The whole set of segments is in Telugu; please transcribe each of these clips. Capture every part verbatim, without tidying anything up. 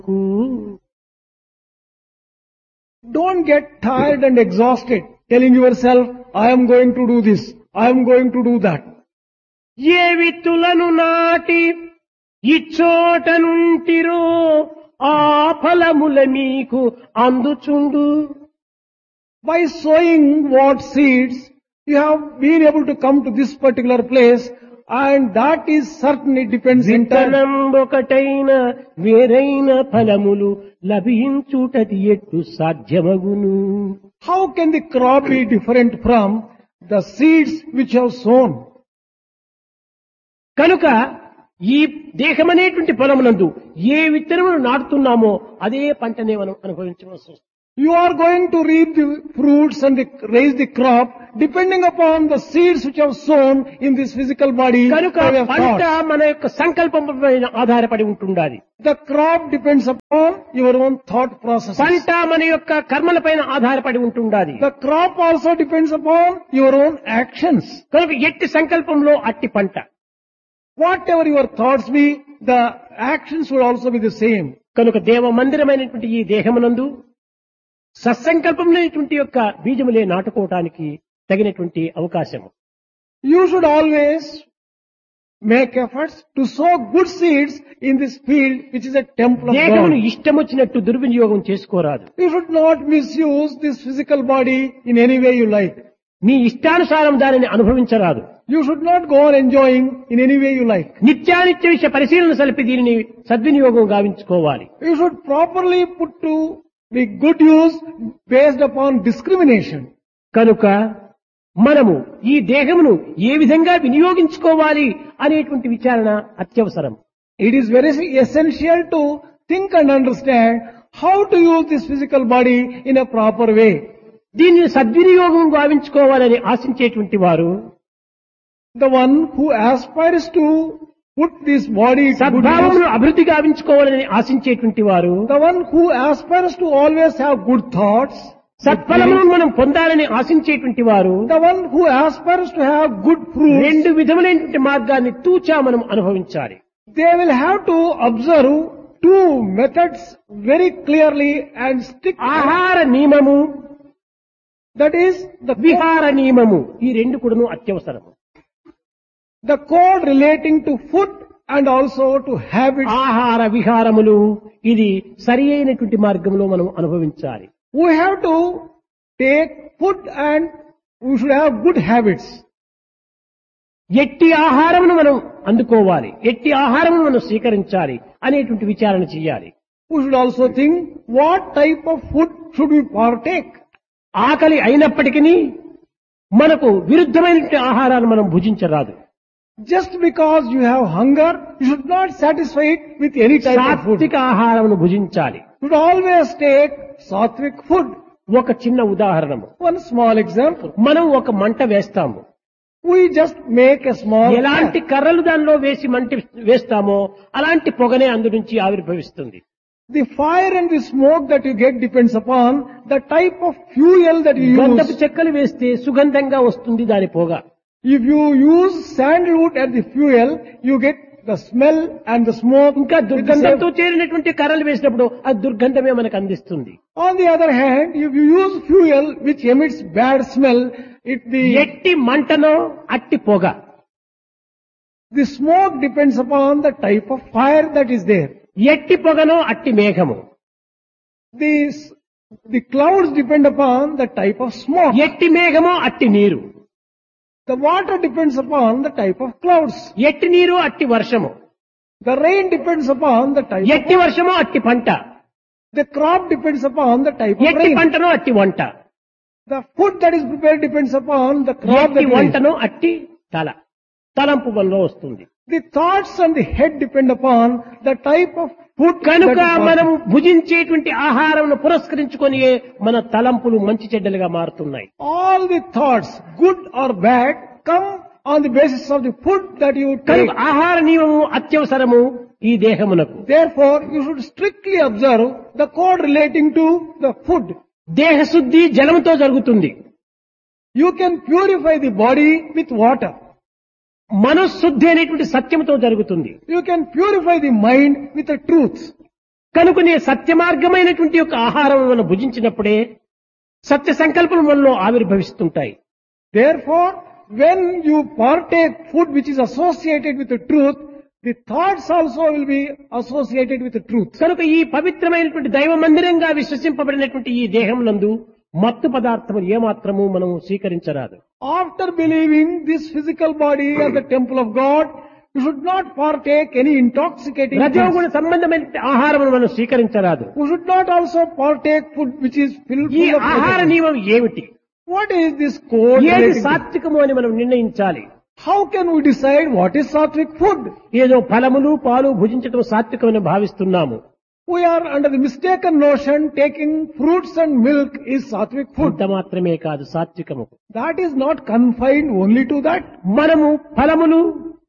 Don't get tired and exhausted telling yourself, I am going to do this, I am going to do that. ఏ విత్తులను నాటి ఇచ్చోట నుంటిరో ఆ ఫలముల మీకు అందుచుండు. By sowing what seeds, you have been able to come to this particular place, and that is certain, it depends entirely. విత్తనం ఒకటైన వేరైన ఫలములు లభించుటది ఎట్టు సాధ్యమగును. How can the crop be different from the seeds which you have sown? కనుక ఈ దేహమనేటువంటి పొలమునందు ఏ విత్తనములు నాటుతున్నామో అదే పంటనే మనం అనుభవించవలసి వస్తుంది. You are going to reap the fruits and the, raise the crop depending upon the seeds which you have sown in this physical body. కనుక by your పంట thoughts. మన యొక్క సంకల్పం పైన ఆధారపడి ఉంటుండాలి. The crop depends upon your own thought process. పంట మన యొక్క కర్మల పైన ఆధారపడి ఉంటుండాలి. The crop also depends upon your own actions. కనుక ఎట్టి సంకల్పంలో అట్టి పంట. Whatever your thoughts be, the actions will also be the same. కనుక దేవ మందిరమైనటువంటి ఈ దేహమునందు సత్సంకల్పమైనటువంటి యొక్క బీజములే నాటుకోవటానికి తగినటువంటి అవకాశము. You should always make efforts to sow good seeds in this field which is a temple of దేహమును God. ఇష్టం వచ్చినట్టు దుర్వినియోగం చేసుకోరాదు. You should not misuse this physical body in any way you like. నీ ఇష్టానుసారం దానిని అనుభవించరాదు. You should not go on enjoying in any way you like. నిత్యానిత్య విషయ పరిశీలన సలిపి దీనిని సద్వినియోగం గావించుకోవాలి. You should properly put to the good use based upon discrimination. కనుక మనము ఈ దేహమును ఏ విధంగా వినియోగించుకోవాలి అనేటువంటి విచారణ అత్యవసరం. It is very essential to think and understand how to use this physical body in a proper way. దీనిని సద్వినియోగం గావించుకోవాలని ఆశించేటువంటి వారు The one who aspires to put this body to good సద్భావమును use, అభివృద్ధి గావించుకోవాలని ఆశించేటువంటి వారు the one who aspires to always have good thoughts, good సత్ఫలమును feelings, మనం పొందాలని ఆశించేటువంటి వారు the one who aspires to have good fruits, రెండు విధములైనటువంటి మార్గాన్ని తూచా మనం అనుభవించాలి. they will have to observe two methods very clearly and stick. ఆహార నియమము, That is the విహార నియమము, ఈ రెండు కూడాను అత్యవసరము. the code relating to food and also to habits. ఆహార విహారములు ఇది సరి అయినటువంటి మార్గంలో మనం అనుభవించాలి. We have to take food and we should have good habits. ఎట్టి ఆహారమును మనం అందుకోవాలి, ఎట్టి ఆహారమును మనం స్వీకరించాలి అనేటువంటి విచారణ చేయాలి. We should also think what type of food should we partake. ఆకలి అయినప్పటికీ మనకు విరుద్ధమైనటువంటి ఆహారాన్ని మనం భుజించరాదు. Just because you have hunger, you should not satisfy it with any type of food. సాత్విక ఆహారమును భుజించాలి. You should always take sattvic food. ఒక చిన్న ఉదాహరణము, One small example. మనం ఒక మంట వేస్తాము. We just make a small ఎలాంటి fire. కర్రలు దానిలో వేసి మంట వేస్తామో అలాంటి పొగనే అందు నుంచి ఆవిర్భవిస్తుంది. The fire and the smoke that you get depends upon the type of fuel that you గంధపు use. చెక్కలు వేస్తే సుగంధంగా వస్తుంది దాని పొగ. If you use sandalwood as the fuel, you get the smell and the smoke. ఇంకా with the దుర్గంధంతో same- చేరినటువంటి కర్రలు వేసినప్పుడు ఆ దుర్గంధమే మనకు అందిస్తుంది. On the other hand, if you use fuel which emits bad smell, it the, ఎట్టి మంటనో అట్టి పొగ. the smoke depends upon the type of fire that is there. ఎట్టి పొగనో అట్టి మేఘము. The, the clouds depend upon the type of smoke. ఎట్టి మేఘమో అట్టి నీరు. The water depends upon the type of clouds. ఎట్టి నీరు అట్టి వర్షము. The rain depends upon the type of ఎట్టి వర్షమో అట్టి పంట. The crop depends upon the type of ఎట్టి rain. పంటనో అట్టి వంట. The food that is prepared depends upon the crop ఎట్టి that is. వంటనో అట్టి తల తలంపు వల్ల వస్తుంది. The thoughts on the head depend upon the type of food కనుక that is మనము consumed. భుజించేటువంటి ఆహారం పురస్కరించుకొని మన తలంపులు మంచి చెడ్డలుగా మారుతున్నాయి. All the thoughts, good or bad, come on the basis of the food that you take. కనుక ఆహార నియమము అత్యవసరము ఈ దేహమునకు. Therefore, you should strictly observe the code relating to the food. దేహ శుద్ధి జలముతో జరుగుతుంది. You can purify the body with water. మనశుద్ధి అనేటువంటి సత్యముతో జరుగుతుంది. You can purify the mind with the truth. కనుకనే సత్య మార్గమైనటువంటి యొక్క ఆహారం మనం భుజించినప్పుడే సత్య సంకల్పం మనలో ఆవిర్భవిస్తుంటాయి. Therefore, when you partake food which is associated with the truth, the thoughts also will be associated with the truth. కనుక ఈ పవిత్రమైనటువంటి దైవ మందిరంగా విశ్వసింపబడినటువంటి ఈ దేహం నందు మత్తు పదార్థములు ఏమాత్రము మనం స్వీకరించరాదు. After believing this physical body as the temple of God, you should not partake any intoxicating రజోగుణ things. సంబంధమైన ఆహారం మనం స్వీకరించరాదు. You should not also partake food which is filled ఈ full of ఆహార negativity. నియమం ఏమిటి? What is this code? ఏది relating to? సాత్వికము అని మనం నిర్ణయించాలి. How can we decide what is sattvic food? ఏదో ఫలములు పాలు భుజించడం సాత్వికమని భావిస్తున్నాము. We are under the mistaken notion taking fruits and milk is sattvic food. అంత మాత్రమే కాదు సాత్వికము. That is not confined only to that. మనము ఫలములు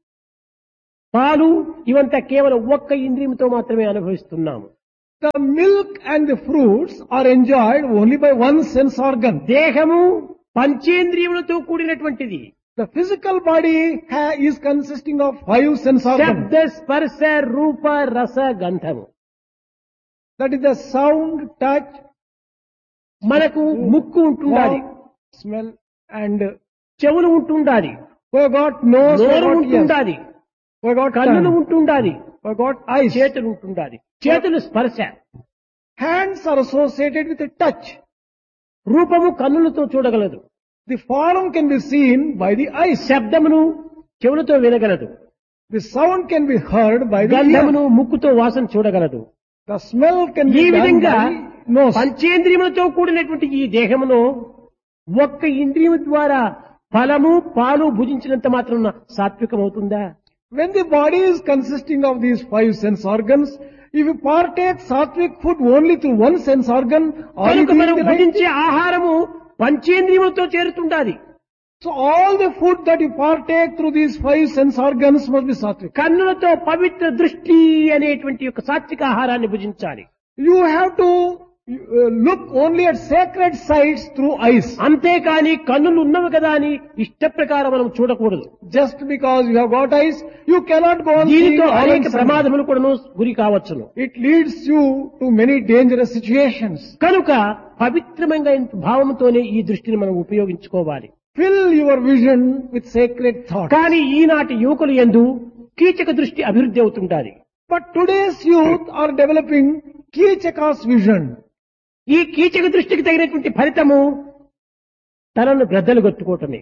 పాలు ఇవంతా కేవలం ఒక్క ఇంద్రియంతో మాత్రమే అనుభవిస్తున్నాము. The milk and the fruits are enjoyed only by one sense organ. దేహము పంచేంద్రియములతో కూడినటువంటిది. The physical body ha- is consisting of five sense organs. శబ్ద స్పర్శ రూప రస గంధము. That is the sound, touch, మనకు ముక్కు ఉంటుండాలి, warmth, smell, and చెవులు ఉంటుండాలి, we have got nose, we have నోరు got ears, ఉంటుండాలి, we have got కన్నులు tongue, ఉంటుండాలి, we have got eyes. చేతులు ఉంటుండాలి. చేతులు స్పర్శ, Hands are associated with the touch. రూపము కన్నులతో చూడగలదు, The form can be seen by the eyes. శబ్దమును చెవులతో వినగలదు, The sound can be heard by the ear. గంధమును ముక్కుతో వాసన చూడగలదు. The smell can ఈ be done విధంగా by nose. పంచేంద్రియములతో కూడినటువంటి ఈ దేహమును ఒక్క ఇంద్రియము ద్వారా ఫలము పాలు భుజించినంత మాత్రం సాత్వికం అవుతుందా? When the body is consisting of these five sense organs, if you partake sattvic food only through one sense organ, are you కనుక మనం doing the right భుజించే thing? ఆహారము పంచేంద్రియములతో చేరుతుండాలి. So all the food that you partake through these five sense organs must be sattvic. కన్నులతో పవిత్ర దృష్టి అనేటువంటి యొక్క సాత్విక ఆహారాన్ని భుజించాలి. You have to uh, look only at sacred sites through eyes. అంతేకాని కన్నులు ఉన్నవి కదా అని ఇష్ట ప్రకారం మనం చూడకూడదు. Just because you have got eyes, you cannot go on seeing దీనితో all అనేక and sundry. ప్రమాదములు కూడాను గురి కావచ్చును. It leads you to many dangerous situations. కనుక పవిత్రమైన భావంతోనే ఈ దృష్టిని మనం ఉపయోగించుకోవాలి. Fill your vision with sacred thoughts. కానీ ఈనాటి యువకులు యందు కీచక దృష్టి అభివృద్ధి అవుతుంటాది. But today's youth are developing Kichaka's vision. ఈ కీచక దృష్టికి తగినటువంటి ఫలితము తనను గ్రద్దలు కొట్టుకోవటమే.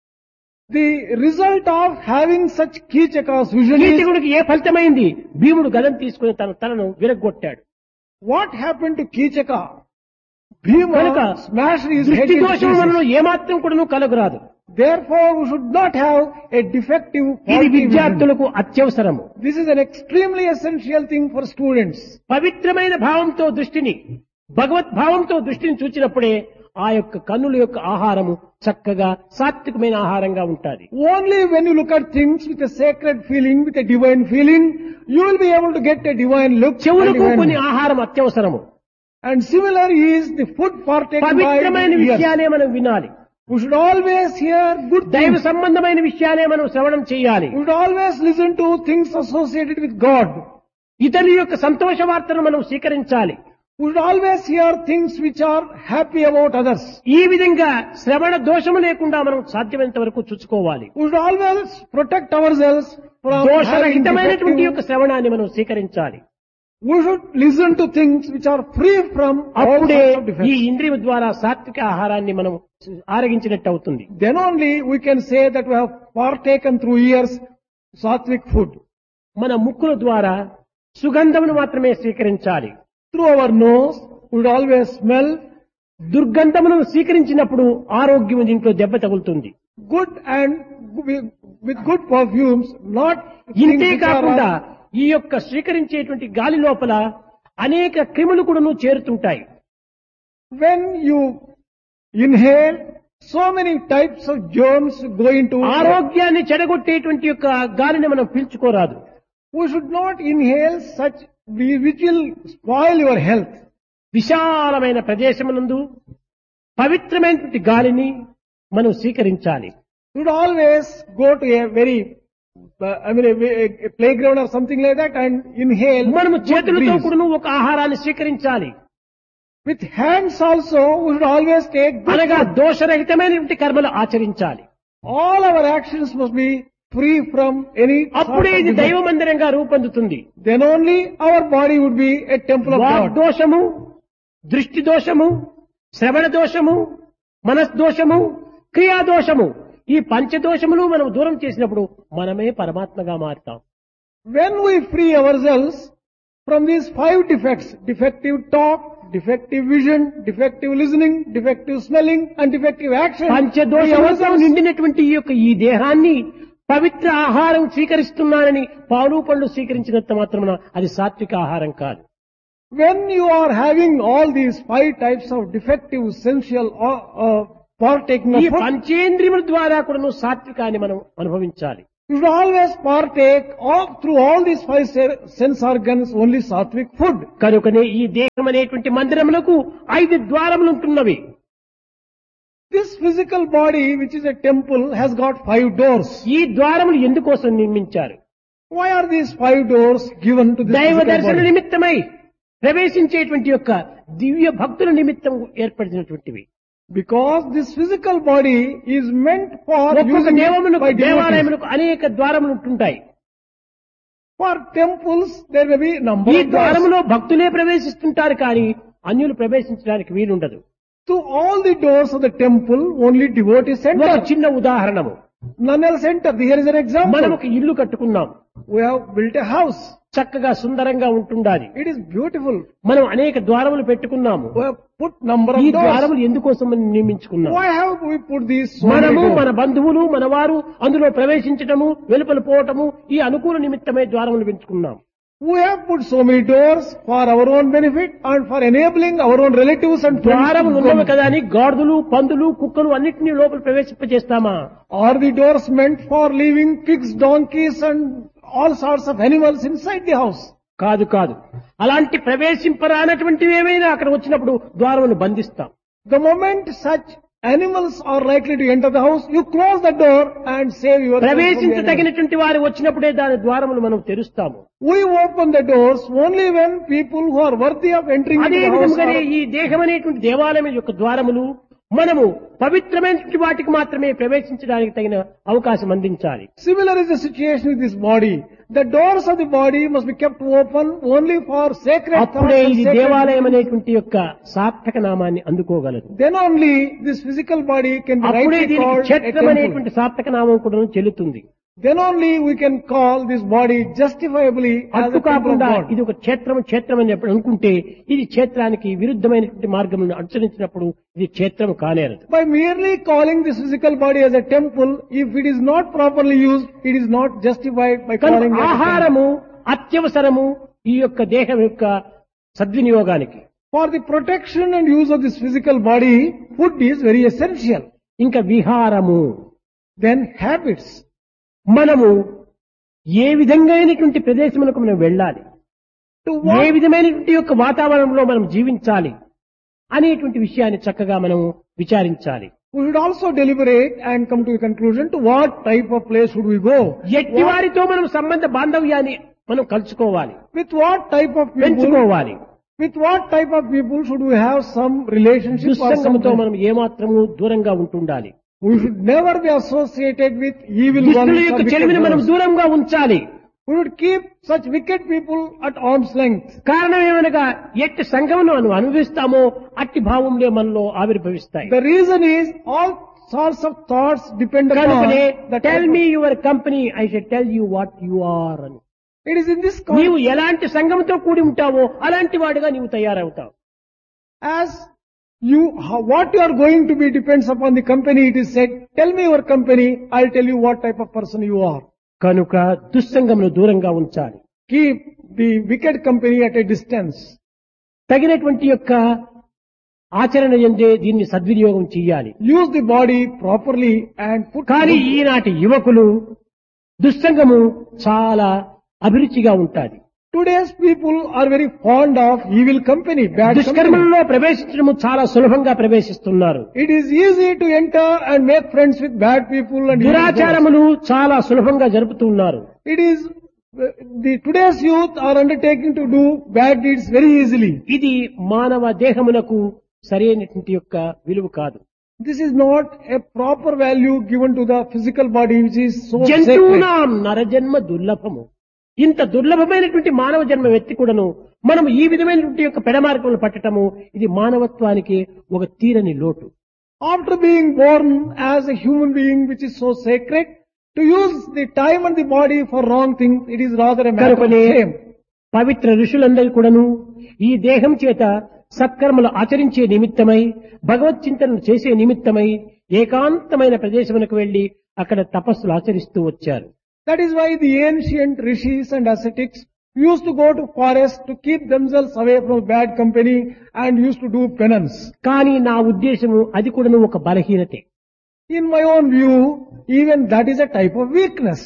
The result of having such Kichaka's vision is, కీచకుడికి ఏ ఫలితమైంది? భీముడు గదం తీసుకుని తన తనను విరగొట్టాడు. what happened to Kichaka? కనుక Bhima smashed his head దృష్టి into దోషం pieces. వలన ఏమాత్రం కూడాను కలగరాదు. Therefore, we should not have a defective ఇది faulty vision. విద్యార్థులకు అత్యవసరము. This is an extremely essential thing for students. పవిత్రమైన భావంతో దృష్టిని భగవత్ భావంతో దృష్టిని చూచినప్పుడే ఆ యొక్క కన్నుల యొక్క ఆహారము చక్కగా సాత్వికమైన ఆహారంగా ఉంటుంది. Only when you look at things with a sacred feeling, with a divine feeling, you will be able to get a divine look. and చెవులకు divine కొన్ని look. ఆహారం అత్యవసరము. And similar is the food partaken by పవిత్రమైన the ears. విషయాలే మనం వినాలి. We should always hear good దైవ things. సంబంధమైన విషయాలే మనం శ్రవణం చేయాలి. We should always listen to things associated with God. ఇతరుల యొక్క సంతోష వార్తను మనం స్వీకరించాలి. We should always hear things which are happy about others. ఈ విధంగా శ్రవణ దోషము లేకుండా మనం సాధ్యమైనంత వరకు చూసుకోవాలి. We should always protect ourselves from having దోషరహితమైనటువంటి యొక్క defective. శ్రవణాన్ని మనం స్వీకరించాలి. We should listen to things which are free from all అప్పుడే sorts of ఈ defects. ఇంద్రియం ద్వారా సాత్విక ఆహారాన్ని మనం ఆరగించినట్టు అవుతుంది. Then only we can say that we have partaken through ears sattvic food. మన ముక్కుల ద్వారా సుగంధమును మాత్రమే స్వీకరించాలి. Through our nose, we should always smell దుర్గంధమును స్వీకరించినప్పుడు ఆరోగ్యం దీంట్లో దెబ్బ తగులుతుంది. good and with with good perfumes, not things ఇంతే which కాకుండా are. ఈ యొక్క స్వీకరించేటువంటి గాలి లోపల అనేక క్రిములు కూడాను చేరుతుంటాయి. When you inhale, so many types of germs go into. ఆరోగ్యాన్ని చెడగొట్టేటువంటి యొక్క గాలిని మనం పీల్చుకోరాదు. We should not inhale such which will spoil your health. విశాలమైన ప్రదేశమునందు పవిత్రమైనటువంటి గాలిని మనం స్వీకరించాలి. You should always go to a very uh, I mean, a, a, a playground or something like that, and inhale. మనము good చేతులతో breeze. కూడాను ఒక ఆహారాన్ని స్వీకరించాలి. With hands also, we should always take good అనగా food. దోషరహితమైనటువంటి కర్మలు ఆచరించాలి. All our actions must be free from any sort అప్పుడే of ఇది defect. దైవ మందిరంగా రూపొందుతుంది. Then only our body would be a temple of walk God. దోషము, దృష్టి దోషము, శ్రవణ దోషము, మనస్దోషము, క్రియా దోషము, ఈ పంచదోషములు మనం దూరం చేసినప్పుడు మనమే పరమాత్మగా మారుతాం. When we free ourselves from these five defects, defective talk, defective vision, defective listening, defective smelling, and defective action, free పంచదోషములతో ourselves, నిండినటువంటి ఈ యొక్క ఈ దేహాన్ని పవిత్ర ఆహారం స్వీకరిస్తున్నానని పాలు పళ్ళు స్వీకరించినంత మాత్రమున అది సాత్విక ఆహారం కాదు. when you are having all these five types of defective sensual uh, uh, partaking ఈ of food, పంచేంద్రియముల ద్వారా కూడా సాత్వికాన్ని మనం అనుభవించాలి. you should always partake of, through all these five se- sense organs, only sattvic food. కనుకనే ఈ దేహం అనేటువంటి మందిరములకు ఐదు ద్వారములు ఉంటున్నవి. This physical body, which is a temple, has got five doors. ఈ ద్వారములు ఎందుకోసం నిర్మించారు? Why are these five doors given to this దైవ physical దర్శన body? నిమిత్తమై ప్రవేశించేటువంటి యొక్క దివ్య భక్తుల నిమిత్తం ఏర్పడినటువంటివి. Because this physical body is meant for ఒక్కొక్క using it దేవములకు by devotees. దేవాలయములకు అనేక ద్వారములు ఉంటుంటాయి. For temples, there may be number ఈ of doors. ద్వారములో భక్తులే ప్రవేశిస్తుంటారు కానీ అన్యులు ప్రవేశించడానికి వీలుండదు. To all the doors of the temple, only devotees ఒక enter. చిన్న ఉదాహరణము, None else enter. Here is an మనం example. ఒక ఇల్లు కట్టుకున్నాం, We have built a house. చక్కగా సుందరంగా ఉంటుండాలి. It is beautiful. మనం అనేక ద్వారములు పెట్టుకున్నాము. We have put number ఈ of doors. ద్వారములు ఎందుకోసం మనం నిర్మించుకున్నాం? Why have we put these so many మనము doors? మన బంధువులు మనవారు అందులో ప్రవేశించటము వెలుపల పోవటము ఈ అనుకూల నిమిత్తమై ద్వారములు పెంచుకున్నాం. We have put so many doors for our own benefit and for enabling our own relatives and friends. ద్వారములు to ఉన్నవి come. కదా అని గాడిదలు పందులు కుక్కలు అన్నిటినీ లోపల ప్రవేశింపజేస్తామా? Are the doors meant for leaving pigs, donkeys and all sorts of animals inside the house? కాదు కాదు. అలాంటి ప్రవేశింపరానటువంటివి ఏమైనా అక్కడ వచ్చినప్పుడు ద్వారమును బంధిస్తాం. The moment such animals are likely to enter the house, you close the door and save yourself from the animals. ప్రవేశించదగినటువంటి వారు వచ్చినప్పుడే దాని ద్వారములు మనం తెరుస్తాము. We open the doors only when people who are worthy of entering into అదే the house విధంగానే are. ఈ దేహం అనేటువంటి దేవాలయం యొక్క ద్వారములు మనము పవిత్రమైనటువంటి వాటికి మాత్రమే ప్రవేశించడానికి తగిన అవకాశం అందించాలి. Similar is the situation with this body. The doors of the body must be kept open only for sacred thoughts అప్పుడే and ఇది sacred దేవాలయం deeds. అనేటువంటి యొక్క సార్థక నామాన్ని అందుకోగలదు. Then only this physical body can be అప్పుడే rightly దీనికి called a క్షేత్రం temple. అనేటువంటి సార్థక నామం కూడా చెల్లుతుంది. Then only we can call this body justifiably as అట్టు a temple of కాకుండా God. ఇది ఒక క్షేత్రం క్షేత్రం అని చెప్పి అనుకుంటే ఇది క్షేత్రానికి విరుద్ధమైనటువంటి మార్గములను అనుసరించినప్పుడు ఇది క్షేత్రం కానేరదు. By merely calling this physical body as a temple, if it is not properly used, it is not justified by calling కనుక it a temple. ఆహారము అత్యవసరము ఈ యొక్క దేహం యొక్క సద్వినియోగానికి. For the protection and use of this physical body, food is very essential. ఇంకా విహారము, Then habits. మనము ఏ విధంగానటువంటి ప్రదేశములకు మనం వెళ్ళాలి, To ఏ what, విధమైనటువంటి యొక్క వాతావరణంలో మనం జీవించాలి అనేటువంటి విషయాన్ని చక్కగా మనం విచారించాలి. we should also deliberate and come to a conclusion to what type of place should we go. ఎట్టి వారితో మనం సంబంధ బాంధవ్యాన్ని మనం కలుసుకోవాలి, With what type of people, పెంచుకోవాలి. with what type of people should we have some relationship or దుస్సంగంతో some. మనం ఏమాత్రము దూరంగా ఉంటుండాలి. We should never be associated with evil దుష్టుల ones or యొక్క wicked చెలిమిని మనం ones. దూరంగా ఉంచాలి. We should keep such wicked people at arm's length. కారణం ఏమనగా ఎట్టి సంఘమును మనం అనుభవిస్తామో అట్టి భావంలో మనలో ఆవిర్భవిస్తాయి. The reason is all sorts of thoughts depend upon కనుకనే the tell type me of- your company I shall tell you what you are అని. It is in this నీవు context, ఎలాంటి సంఘంతో కూడి ఉంటావో అలాంటి వాడిగా నీవు తయారవుతావు. as you, how, what you are going to be depends upon the company. It is said, tell me your company, I'll tell you what type of person you are. కనుక దుస్సంగమును దూరంగా ఉంచాలి. Keep the wicked company at a distance. తగినటువంటి యొక్క ఆచరణ ఎందే దీన్ని సద్వినియోగం చెయ్యాలి. Use the body properly and put కానీ ఈనాటి యువకులు దుస్సంగము చాలా అభిరుచిగా ఉంటాది. Today's people are very fond of evil company, bad company. దుష్కర్మలలో ప్రవేశించడం చాలా సులభంగా ప్రవేశిస్తున్నారు. It is easy to enter and make friends with bad people and evil gods. దురాచారములు చాలా సులభంగా జరుపుతున్నారు. It is the today's youth are undertaking to do bad deeds very easily. ఇది మానవ దేహమునకు సరైనటువంటి యొక్క విలువ కాదు. This is not a proper value given to the physical body, which is so sacred. జంతువునాం నరజన్మ దుర్లభము. ఇంత దుర్లభమైనటువంటి మానవ జన్మ వ్యక్తి కూడాను మనం ఈ విధమైనటువంటి యొక్క పెడమార్గములు పట్టటము ఇది మానవత్వానికి ఒక తీరని లోటు. After being born as a human being, which is so sacred, to use the time and the body for wrong things, it is rather a matter of కనుకనే shame. పవిత్ర ఋషులందరూ కూడాను ఈ దేహం చేత సత్కర్మలు ఆచరించే నిమిత్తమై భగవత్ చింతనను చేసే నిమిత్తమై ఏకాంతమైన ప్రదేశమునకు వెళ్లి అక్కడ తపస్సులు ఆచరిస్తూ వచ్చారు. That is why the ancient rishis and ascetics used to go to forest to keep themselves away from bad company and used to do penance. కానీ నా ఉద్దేశము అది కూడాను ఒక బలహీనతే. In my own view, even that is a type of weakness.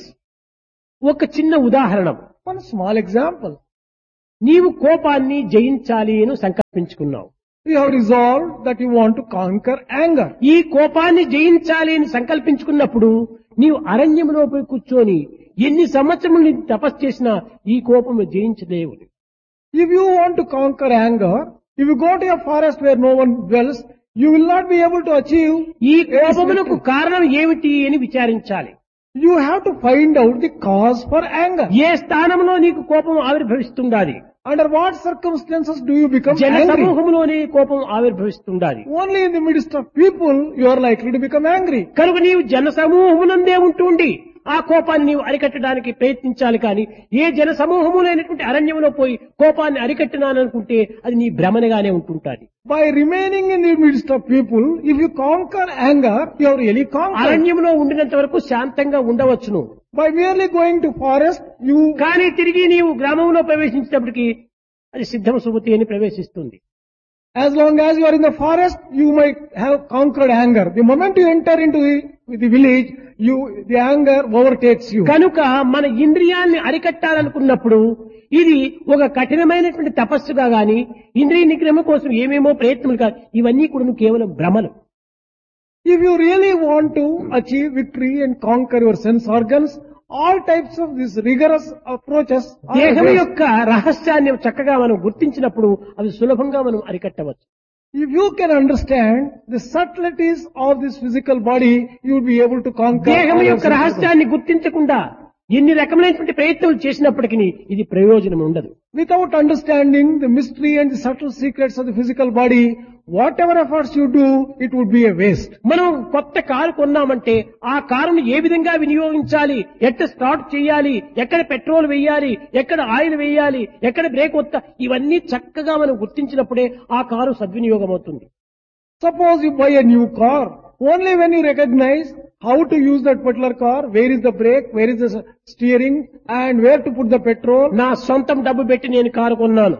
ఒక చిన్న ఉదాహరణ. One small example. నీవు కోపాన్ని జయించాలి అని సంకల్పించుకున్నావు. You have resolved that you want to conquer anger. ఈ కోపాన్ని జయించాలి అని సంకల్పించుకున్నప్పుడు నీవు అరణ్యంలో పోయి కూర్చొని ఎన్ని సంవత్సరములు నీవు తపస్సు చేసినా ఈ కోపము జయించలేవు. If you want to conquer anger, if you go to a forest where no one dwells, you will not be able to achieve. ఈ కోపమునకు కారణం ఏమిటి అని విచారించాలి. You have to find out the cause for anger. ఏ స్థానంలో నీకు కోపం ఆవిర్భవిస్తుండాలి? Under what circumstances do you become జన angry? సమూహంలోనే కోపం ఆవిర్భవిస్తుండాలి. Only in the midst of people you are likely to become angry. కనుక నీవు జన సమూహమునందే ఉంటుండి ఆ కోపాన్ని నీవు అరికట్టడానికి ప్రయత్నించాలి. కానీ ఏ జన సమూహములైనటువంటి అరణ్యంలో పోయి కోపాన్ని అరికట్టినాననుకుంటే అది నీ భ్రమణగానే ఉంటుంటాది. By remaining in the midst of people, if you conquer anger, you have really conquered. అరణ్యంలో ఉండినంత వరకు శాంతంగా ఉండవచ్చును. By merely going to forest, you కానీ తిరిగి నీవు గ్రామంలో ప్రవేశించేటప్పటికి అది సిద్ధమ సుమతి అని ప్రవేశిస్తుంది. As long as you are in the forest, you might have conquered anger. The moment you enter into the, the village, you the anger overtakes you. కనుక మన ఇంద్రియాల్ని అరికట్టాలనుకున్నప్పుడు ఇది ఒక కఠినమైనటువంటి తపస్సుగా గాని ఇంద్రియ నిగ్రహం కోసం ఏమేమో ప్రయత్నాలు కాదు, ఇవన్నీ కూడా కేవలం భ్రమలు. If you really want to achieve victory and conquer your sense organs, all types of these rigorous approaches are దేహం waste. యొక్క రహస్యాన్ని చక్కగా మనం గుర్తించినప్పుడు అవి సులభంగా మనం అరికట్టవచ్చు. If you can understand the subtleties of this physical body, you will be able to conquer. దేహం all your యొక్క sense organs. రహస్యాన్ని గుర్తించకుండా ఎన్ని రకమైనటువంటి ప్రయత్నాలు చేసినప్పటికీ ఇది ప్రయోజనం ఉండదు. Without understanding the mystery and the subtle secrets of the physical body, whatever efforts you do, it would be a waste. మనం కొత్త కారు కొన్నామంటే ఆ కారును ఏ విధంగా వినియోగించాలి, ఎక్కడ స్టార్ట్ చేయాలి, ఎక్కడ పెట్రోల్ వేయాలి, ఎక్కడ ఆయిల్ వేయాలి, ఎక్కడ బ్రేక్ వస్తా, ఇవన్నీ చక్కగా మనం గుర్తించినప్పుడే ఆ కారు సద్వినియోగం అవుతుంది. Suppose you buy a new car. Only when you recognize how to use that particular car, where is the brake, where is the steering, and where to put the petrol. నా సొంతం డబ్బు పెట్టి నేను కారు కొన్నాను.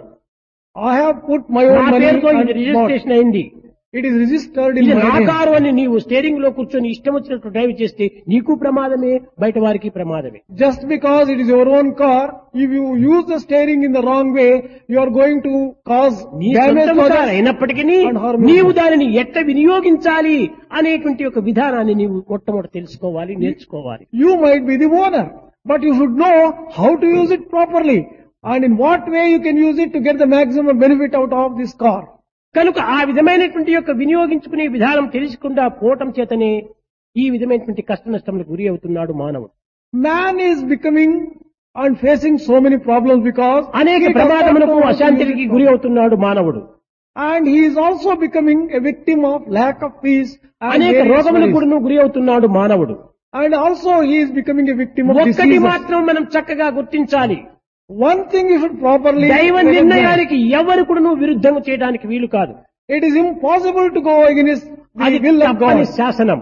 I have put my నా own money పేరుతో ఇది and bought. రిజిస్ట్రేషన్ అయింది. It is registered in ఇది my నా name. కారు అని నీవు స్టీరింగ్ లో కూర్చొని ఇష్టం వచ్చినట్టు డ్రైవ్ చేస్తే నీకు ప్రమాదమే, బయట వారికి ప్రమాదమే. Just because it is your own car, if you use the steering in the wrong way, you are going to cause నీ damage సొంతం for కారు others అయినప్పటికీ and harm నీవు others. దానిని ఎట్ట వినియోగించాలి అనేటువంటి ఒక విధానాన్ని నీవు మొట్టమొదటి తెలుసుకోవాలి, నేర్చుకోవాలి. You might be the owner, but you should know how to use it properly and in what way you can use it to get the maximum benefit out of this car. కనుక ఆ విధమైనటువంటి యొక్క వినియోగించుకునే విధానం తెలుసుకుండా పోవటం చేతనే ఈ విధమైనటువంటి కష్ట నష్టములకు గురి అవుతున్నాడు మానవుడు. Man is becoming and facing so many problems because అనేక he does not ప్రమాదములకు know how to use అశాంతికి it గురి అవుతున్నాడు మానవుడు. and he is also becoming a victim of lack of peace and అనేక various రోగములకు worries. కూడా గురి అవుతున్నాడు మానవుడు. And also he is becoming a victim of ఒక్కటి diseases. మాత్రం మనం చక్కగా గుర్తించాలి, One thing you should properly దైవ recognize. నిర్ణయానికి ఎవరు కూడా విరుద్ధం చేయడానికి వీలు కాదు. It is impossible to go against అది the will of తప్పని God. శాసనం.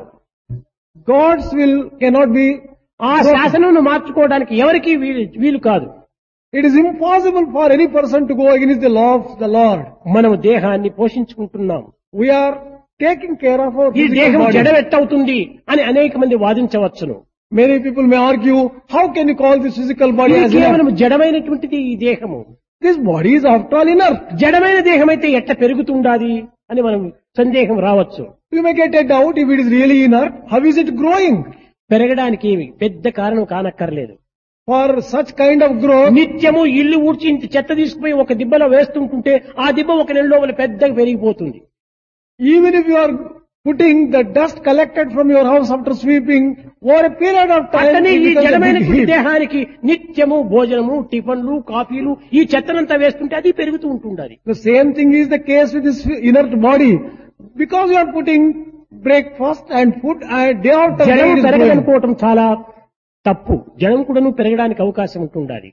God's will cannot be ఆ broken. శాసనం మార్చుకోవడానికి ఎవరికీ వీలు వీలు కాదు. It is impossible for any person to go against the law of the Lord. మనం దేహాన్ని పోషించుకుంటున్నాం. We are taking care of our ఈ physical దేహం body. జడవెట్టవుతుంది అని అనేక మంది వాదించవచ్చును. Many people may argue, how can you call this physical body ఇది as కేవలం inert? జడమైనటువంటిది ఈ దేహము. This body is after all inert. జడమైన దేహం అయితే ఎట్లా పెరుగుతుండాది అని మనం సందేహం రావచ్చు. You may get a doubt if it is really inert, how is it growing? పెరగడానికి ఏమి పెద్ద కారణం కానక్కర్లేదు. For such kind of growth, నిత్యము ఇల్లు ఊడ్చి ఇంత చెత్త తీసుకుపోయి ఒక దిబ్బలో వేస్తుంటుంటే ఆ దిబ్బ ఒక నెల లోపల పెద్దగా పెరిగిపోతుంది. even if you are putting the dust collected from your house after sweeping, over a period of time, అట్లనే it ఈ becomes a జడమైన big heap. దేహానికి నిత్యము భోజనము, టిఫన్లు, కాఫీలు ఈ చెత్తనంతా వేస్తుంటే అది పెరుగుతూ ఉంటుండాలి. The same thing is the case with this inert body. Because you are putting breakfast and food and day after day జడం it is growing. పెరగదనుకోవటం చాలా తప్పు. జడం కూడాను పెరగడానికి అవకాశం ఉంటుండాలి.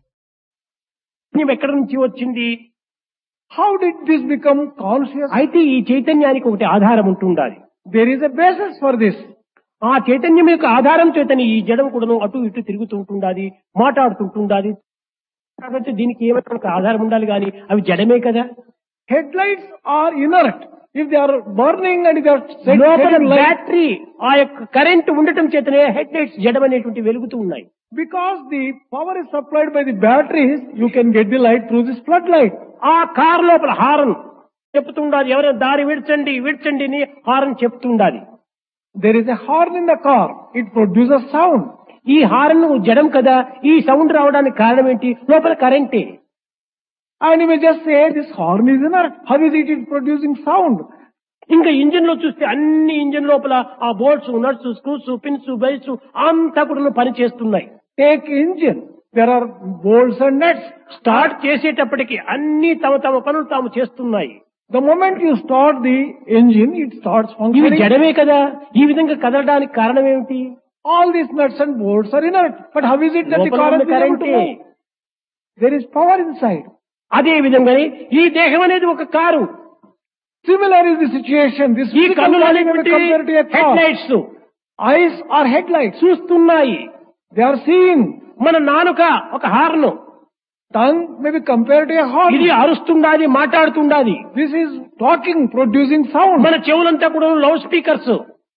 చైతన్యం ఎక్కడి నుంచి వచ్చింది? How did this become conscious? అయితే ఈ చైతన్యానికి ఒకటి ఆధారం ఉంటుండాలి. There is a basis for this. ఆ చైతన్యం యొక్క ఆధారం చేతని ఈ జడం కూడాను అటు ఇటు తిరుగుతూ ఉంటుండాలి, మాట్లాడుతుంటుండాలి. కాబట్టి దీనికి ఏమైనా ఒక ఆధారం ఉండాలి కానీ అవి జడమే కదా. Headlights are inert. If they are burning and if they are set, లోపల set in light, బ్యాటరీ ఆ యొక్క కరెంట్ ఉండటం చేతనే హెడ్ లైట్స్ జడమనేటువంటి వెలుగుతూ ఉన్నాయి. because the power is supplied by the batteries, you can get the light through this floodlight. ఆ కార్ లోపల హారన్ చెప్తుండాలి, ఎవరైనా దారి విడ్చండి విడ్చండి అని horn చెప్తుండాలి. There is a horn in the car. It produces sound. ఈ హారన్ జడం కదా, ఈ సౌండ్ రావడానికి కారణం ఏంటి? లోపల కరెంటే. And you may just say, this horn is inert. How is it is producing sound? ఇంకా ఇంజిన్ లో చూస్తే అన్ని ఇంజిన్ లోపల ఆ bolts, nuts, screws, pins, belts అంతా కూడా పని చేస్తున్నాయి. Take engine. There are bolts and nuts. Start చేసేటప్పటికి అన్ని తమ తమ పనులు తాము చేస్తున్నాయి. The moment you start the engine, it starts ఇవి functioning. జడమే కదా. ఈ విధంగా కదలడానికి కారణం ఏమిటి? All these nuts and bolts are inert. But how is it that the లోపల car ఉన్న is able to కరెంటే. move? There is power inside. అదే విధంగానే ఈ దేహం అనేది ఒక car. Similar is the situation. This ఈ physical కన్నులు body may be అనేటువంటి compared to a head car. Lights Eyes are headlights. చూస్తున్నాయి. They are seeing. మన నాలుక ఒక horn. Tongue may be compared to a horn. ఇది అరుస్తుండాది, మాట్లాడుతుండాది. This is talking, producing sound. మన చెవులంతా కూడా loud speakers.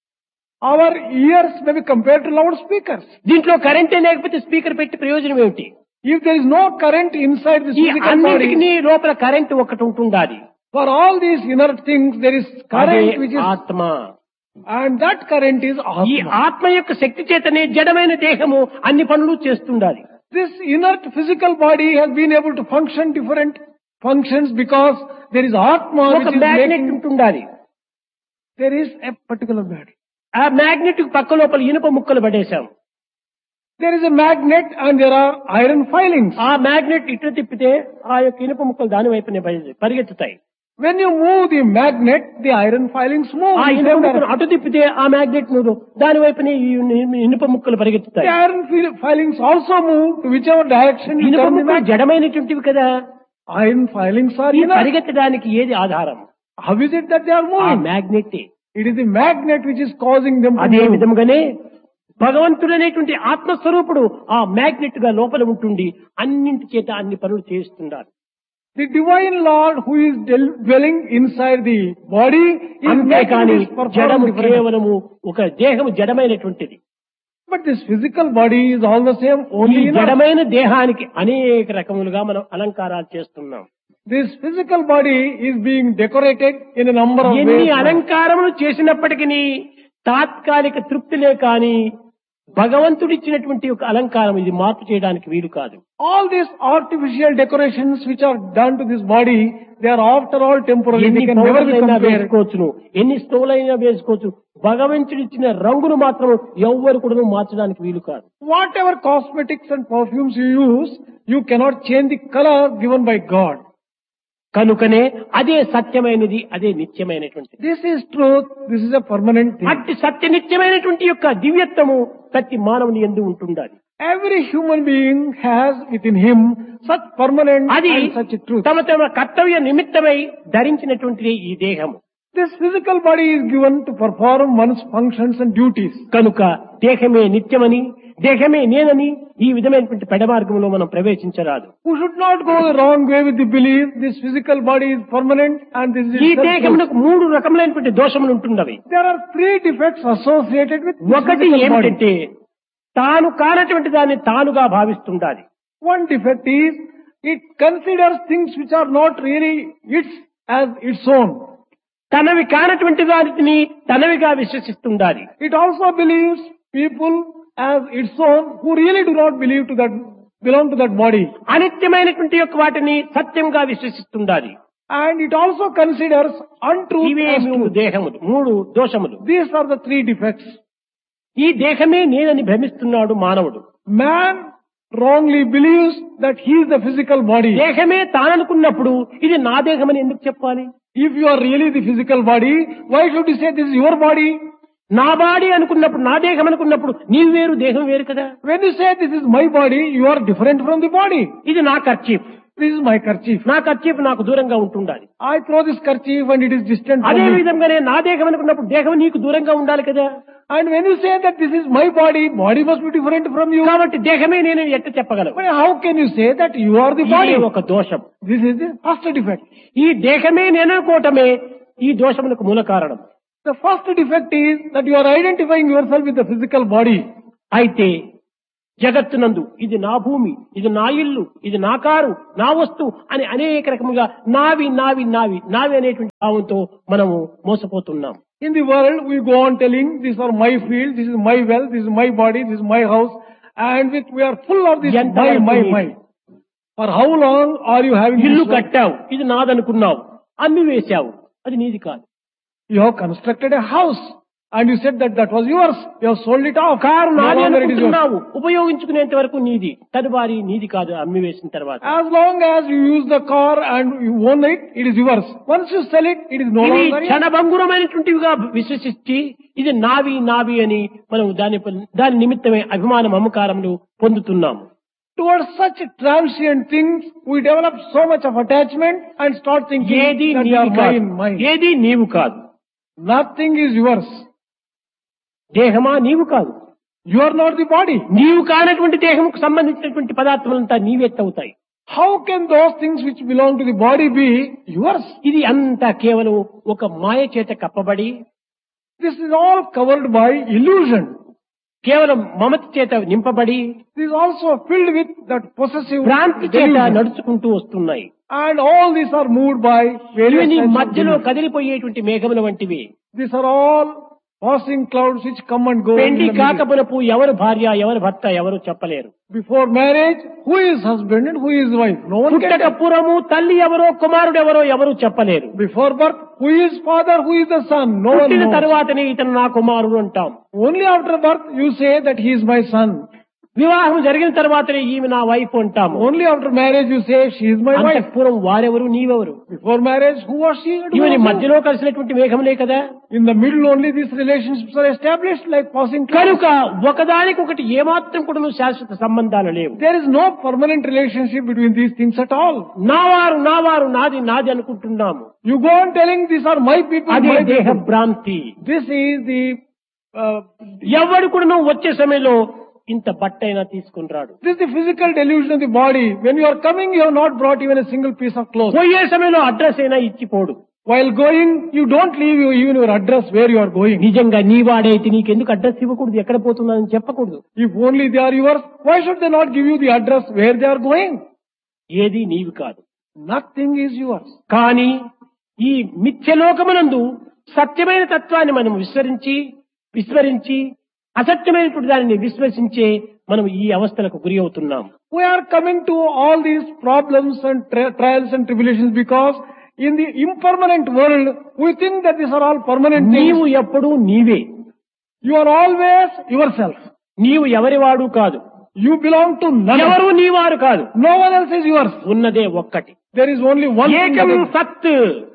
Our ears may be compared to loudspeakers. దీంట్లో కరెంటే లేకపోతే స్పీకర్ పెట్టి ప్రయోజనం ఏమిటి? If there is no current inside this ఈ physical అన్నిటికీ body, లోపల కరెంట్ ఒకటి ఉంటుండాది. for all these inert things, there is అదే current which is, ఆత్మ. and that current is ఈ Atma. ఆత్మ యొక్క శక్తి చేతనే జడమైన దేహము అన్ని పనులు చేస్తుండాలి. This inert physical body has been able to function different functions because there is Atma ఒక which is మ్యాగ్నెట్ making, ఉంటుండాలి. there is a particular matter. ఆ మ్యాగ్నెట్ పక్క లోపల ఇనుప ముక్కలు పడేశాం. There is a magnet and there are iron filings. ఆ మ్యాగ్నెట్ ఇటు తిప్పితే ఆ యొక్క ఇనుప ముక్కలు దాని వైపునే పరి- పరిగెత్తుతాయి. When you move the magnet, the iron filings move. ఆ in ఇనుప same ముక్కలు direction. అటు తిప్పితే ఆ మ్యాగ్నెట్ నువ్వు దాని వైపునే ఈ ఇను- ఇనుప ముక్కలు The పరిగెత్తుతాయి. iron fil- filings also move to whichever direction you ఇనుప turn the ముక్కలు magnet. జడమైనటువంటివి కదా. Iron filings are ఈ inert. పరిగెత్తడానికి ఏది ఆధారం? How is it that they are ఆ moving? Magnet. It is the magnet which is causing them to అదే move. విధముగానే భగవంతుడనేటువంటి ఆత్మస్వరూపుడు ఆ మ్యాగ్నెట్ గా లోపల ఉంటుండి అన్నింటి చేత అన్ని పనులు చేస్తున్నారు. The divine Lord who is del- dwelling inside the body is making అంతేకాని this perform జడము different. కేవలము ఒక దేహము జడమైనటువంటిది. But this physical body is all the same, ఈ only inert. జడమైన దేహానికి అనేక రకములుగా మనం అలంకారాలు చేస్తున్నాం. This physical body is being decorated in a number of ఎన్ని ways. అలంకారములు చేసినప్పటికీ తాత్కాలిక తృప్తిలే కాని భగవంతుడిచ్చినటువంటి ఒక అలంకారం ఇది మార్పు చేయడానికి వీలు కాదు. All these artificial decorations which are done to this body, they are after all temporary. ఎన్ని They can never be పౌడర్లైనా compared. వేసుకోవచ్చును, ఎన్ని స్టోవ్లైనా వేసుకోవచ్చు. భగవంతుడిచ్చిన రంగును మాత్రం ఎవ్వరు కూడా మార్చడానికి వీలు కాదు. Whatever cosmetics and perfumes you use, you cannot change the color given by God. కనుకనే అదే సత్యమైనది, అదే నిత్యమైనటువంటిది. This is truth. This is a permanent thing. అట్టి సత్య నిత్యమైనటువంటి యొక్క దివ్యత్వము ప్రతి మానవుని యందు ఉంటుండాలి. Every human being has within him such permanent అది and such a truth. తమ తమ కర్తవ్య నిమిత్తమై ధరించినటువంటిది ఈ దేహము. This physical body is given to perform one's functions and duties. కనుక దేహమే నిత్యమని, దేహమే నేనని ఈ విధమైనటువంటి పెడమార్గంలో మనం ప్రవేశించరాదు. Who should not go the wrong way with the belief this physical body is permanent and this is ఈ itself దేహమునకు truth. మూడు రకములైనటువంటి దోషములు ఉంటున్నవి. There are three defects associated with this ఒకటి physical body. ఏమిటంటే తాను కానటువంటి దాన్ని తానుగా భావిస్తుండాలి. One defect is, it considers things which are not really its as its own. తనవి కానటువంటి వాటిని తనవిగా విశ్వసిస్తుండాలి. It also believes people as its own who really do not believe to that, belong to that body. అనిత్యమైనటువంటి యొక్క వాటిని సత్యంగా విశ్వసిస్తుండాలి. And it also considers untruth ఇవే as మూడు truth. దేహములు, మూడు దోషములు. These are the three defects. ఈ దేహమే నేనని భ్రమిస్తున్నాడు మానవుడు. Man wrongly believes that he is the physical body. దేహమే తాననుకున్నప్పుడు ఇది నా దేహమని ఎందుకు చెప్పాలి? If you are really the physical body, why should you say this is your body? నా బాడీ అనుకున్నప్పుడు, నా దేహం అనుకున్నప్పుడు నీవు వేరు, దేహం వేరు కదా. When you say this is my body, you are different from the body. ఇది నా kerchief, This is my kerchief. నా కర్చీఫ్ నాకు దూరంగా ఉంటుండాలి. I throw this kerchief and it is distant from అదే me. విధంగానే నా దేహం అనుకున్నప్పుడు దేహం నీకు దూరంగా ఉండాలి కదా. And when you say that this is my body, body must be different from you. కాబట్టి దేహమే నేను ఎట్ట చెప్పగలను? But how can you say that you are the ఇది body? ఒక దోషం. This is the first defect. ఈ దేహమే నేననుకోవటమే ఈ దోషములకు మూల కారణం. The first defect is that you are identifying yourself with the physical body. అయితే జగత్తునందు ఇది నా భూమి, ఇది నా ఇల్లు, ఇది నా కారు, నా వస్తువు అని అనేక రకముగా నావి నావి నావి నావి అనేటువంటి భావంతో మనము మోసపోతున్నాం. In the world, we go on telling, these are my field, this is my wealth, this is my body, this is my house, and with, we are full of this ఎంత my, వరకు my, నీది? my. For how long are you having ఇల్లు this? కట్టావు, ఇది నాదనుకున్నావు, అమ్మి వేశావు, అది నీది కాదు. You have constructed a house, and you said that that was yours. You have sold it off. Car No నాది longer it is yours. అనుకుంటున్నావు, ఉపయోగించుకునేంత వరకు నీది, తదువారి నీది కాదు అమ్మి వేసిన తర్వాత. As long as you use the car and you own it, it is yours. Once you sell it, it is no ఇవి longer yours. క్షణభంగురమైనటువంటివిగా విశ్వసించి ఇది నావి నావి అని మనం దాని దాని నిమిత్తమే అభిమానం అహంకారములు పొందుతున్నాము. Towards such transient things, we develop so much of attachment and start thinking ఏది that they నీవి are కాదు, mine, mine. ఏది నీవు కాదు. Nothing is yours. దేహమా నీవు కాదు. You are not the body. నీవు కానటువంటి దేహముకు సంబంధించినటువంటి పదార్థములంతా నీవెత్తవుతాయి. How can those things which belong to the body be yours? ఇది అంతా కేవలం ఒక మాయ చేత కప్పబడి, This is all covered by illusion. కేవలం మమత చేత నింపబడి, This is also filled with that possessive భ్రాంతి చేత delusion. నడుచుకుంటూ వస్తున్నాయి. And all these are moved by various ఇవన్నీ types of మధ్యలో delusion. కదిలిపోయేటువంటి మేఘముల వంటివి. These are all passing clouds which come and go. in పెండి the middle. కాకపునపు ఎవరు భార్య, ఎవరు భర్త ఎవరు చెప్పలేరు. Before marriage, who is husband and who is wife? No one can పుట్టక tell. పూర్వము తల్లి ఎవరో కుమారుడు ఎవరో ఎవరు చెప్పలేరు. Before birth, who is father, who is the son? No one పుట్టిన knows. తర్వాతనే ఇతను నా కుమారుడు అంటాం. Only after birth, you say that he is my son. వివాహం జరిగిన తర్వాతనే ఈమె నా వైఫ్ అంటాము. Only after marriage, you say she is my wife. అంతఃపురం వారెవరు నీవెవరు? Before marriage, who was she? and who ఇవన్నీ was మధ్యలో కలిసినటువంటి మేఘములే కదా. you? In the middle only these relationships are established like passing clouds. కనుక ఒకదానికొకటి ఏమాత్రం కూడా శాశ్వత సంబంధాలు లేవు. There is no permanent relationship between these things at all. నావారు నావారు నాది నాది అనుకుంటున్నాము. You go on telling these are my people, అదే my దేహ people. భ్రాంతి. This is the uh, ఎవడు కూడా వచ్చే సమయంలో ఇంత బట్టైనా తీసుకుని రాడు. this is the physical delusion of the body. When you are coming, you have not brought even a single piece of cloth. పోయే సమయంలో అడ్రస్ అయినా ఇచ్చిపోడు. While going, you don't leave you even your address where you are going. నిజంగా నీ వాడైతే నీకెందుకు అడ్రస్ ఇవ్వకూడదు, ఎక్కడ పోతున్నానని చెప్పకూడదు. If only they are yours, why should they not give you the address where they are going? ఏది నీవి కాదు. Nothing is yours. కానీ ఈ మిథ్యలోకమునందు సత్యమైన తత్వాన్ని మనం విస్మరించి విస్మరించి అసత్యమైనటువంటి దానిని విశ్వసించే మనం ఈ అవస్థలకు గురి అవుతున్నాం. We are coming to all these problems and tri- trials and tribulations because in the impermanent world, we think that these are all permanent నీవు things. ఎప్పుడూ నీవే. You are always yourself. నీవు ఎవరివాడు కాదు, You belong to none. ఎవరు నీవారు కాదు. No one else is yours. ఉన్నదే ఒక్కటి. There is only one thing. ఏకం that is- సత్